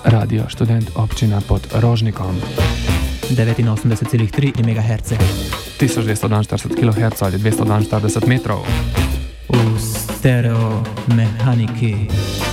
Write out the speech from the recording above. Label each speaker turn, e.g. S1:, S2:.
S1: Radio Študent občina pod Rožnikom.
S2: 89,3 MHz.
S1: 1242 kHz ali 242 metrov.
S2: V stereo mehaniki.